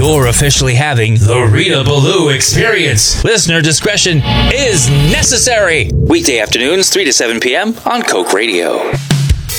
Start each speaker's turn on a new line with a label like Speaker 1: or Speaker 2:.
Speaker 1: You're officially having the Rita Ballou experience. Listener discretion is necessary. Weekday afternoons, 3 to 7 p.m. on Coke Radio.